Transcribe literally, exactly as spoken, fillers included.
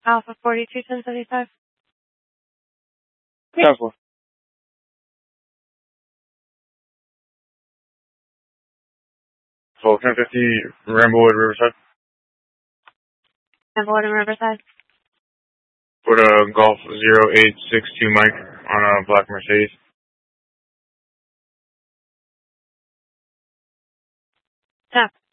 Alpha forty-two ten seventy-five. ten four. So ten fifty Ramblewood Riverside. Ramblewood and Riverside. Put a Golf zero eight six two Mike on a black Mercedes. Yeah.